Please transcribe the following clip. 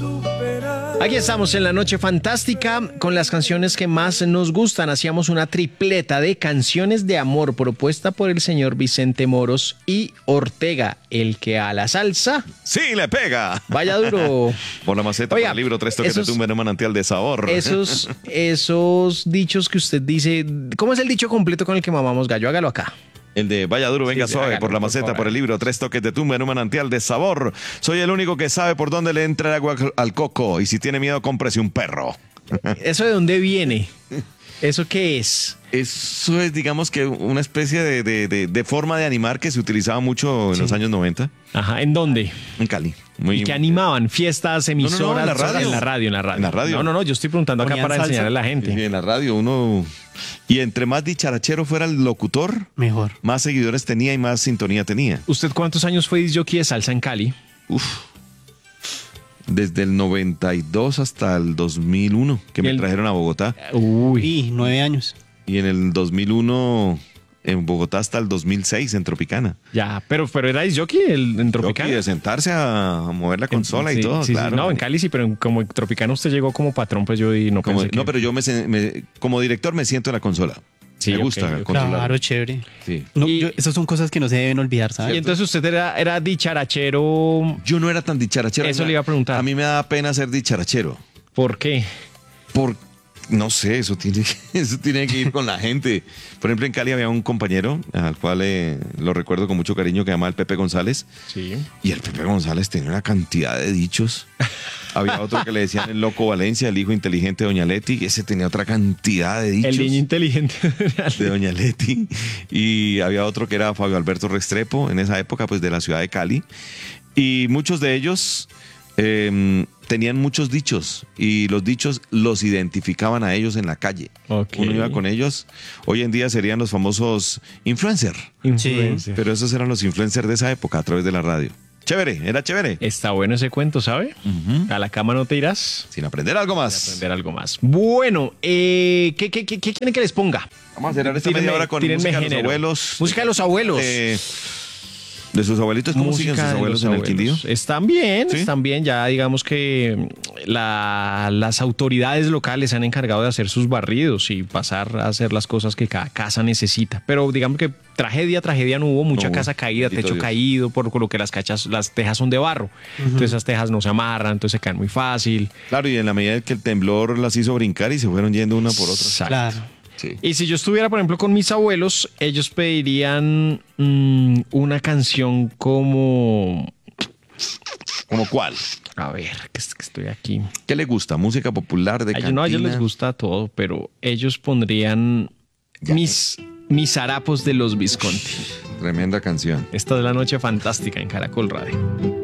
Aquí estamos en la noche fantástica con las canciones que más nos gustan. Hacíamos una tripleta de canciones de amor propuesta por el señor Vicente Moros y Ortega, el que a la salsa ¡sí le pega! Vaya duro. Por la maceta, Oiga, por el libro, 3 toques de tumba en un manantial de sabor. Esos dichos que usted dice, ¿cómo es el dicho completo con el que mamamos gallo? Hágalo acá. El de vaya duro, venga Sí, suave, hágalo, por la por maceta, favor. por el libro, 3 toques de tumba en un manantial de sabor. Soy el único que sabe por dónde le entra el agua al coco. Y si tiene miedo, cómprese un perro. ¿Eso de dónde viene? ¿Eso qué es? Eso es, digamos que una especie de forma de animar que se utilizaba mucho en los años 90 Ajá, ¿en dónde? en Cali. ¿Y qué animaban? ¿Fiestas, emisoras? en la radio. En la radio. En la radio. No, yo estoy preguntando acá ¿Ponían para salsa? enseñarle a la gente. Y en la radio uno... Y entre más dicharachero fuera el locutor, Mejor. más seguidores tenía y más sintonía tenía. ¿Usted cuántos años fue disc-jockey de salsa en Cali? Desde el 92 hasta el 2001, que me trajeron a Bogotá. Uy. Y 9 años. Y en el 2001 en Bogotá hasta el 2006 en Tropicana. Ya, pero era disc-jockey en Tropicana. Jockey de sentarse a mover la consola Sí, y todo, sí, claro. sí. No, en Cali sí, pero como en Tropicana usted llegó como patrón, pues yo y no Como- pensé que... No, pero yo como director me siento en la consola. Sí, me ok, gusta ok. controlar. Claro, chévere. Sí. No, Y- esas son cosas que no se deben olvidar, ¿sabes? Y entonces usted era dicharachero... Yo no era tan dicharachero. Eso le iba a preguntar. A mí me da pena ser dicharachero. ¿Por qué? No sé, eso tiene que ir con la gente. Por ejemplo, en Cali había un compañero al cual lo recuerdo con mucho cariño que se llamaba el Pepe González. Sí. Y el Pepe González tenía una cantidad de dichos. Había otro que le decían el loco Valencia, el hijo inteligente de Doña Leti. Y ese tenía otra cantidad de dichos. El niño inteligente. De Doña Leti. Y había otro que era Fabio Alberto Restrepo, en esa época, pues de la ciudad de Cali. Y muchos de ellos tenían muchos dichos y los dichos los identificaban a ellos en la calle. Ok. Uno iba con ellos. Hoy en día serían los famosos influencer, Influencer. pero esos eran los influencers de esa época a través de la radio. Chévere, era chévere. Está bueno ese cuento, ¿sabe? A la cama no te irás. Sin aprender algo más. Aprender algo más. Bueno, ¿qué quieren que les ponga? Vamos a cerrar esta Tírenme- media hora con tírenme música de los género. abuelos. Música de los abuelos. De sus abuelitos, ¿cómo siguen sus de abuelos los en el Quindío? Están bien, ¿Sí? están bien. Ya digamos que las autoridades locales se han encargado de hacer sus barridos y pasar a hacer las cosas que cada casa necesita. Pero digamos que tragedia no hubo. Mucha No, casa caída, bendito techo Dios. caído, por lo que las tejas son de barro. Entonces esas tejas no se amarran, entonces se caen muy fácil. Claro, y en la medida que el temblor las hizo brincar y se fueron yendo una por otra. Exacto. Claro. Sí. Y si yo estuviera, por ejemplo, con mis abuelos, ellos pedirían una canción como... ¿Cómo cuál? A ver, que estoy aquí. ¿Qué le gusta? ¿Música popular de A cantina? ellos, no, a ellos les gusta todo, pero ellos pondrían mis harapos de los Visconti. Tremenda canción. Esta es la noche fantástica en Caracol Radio.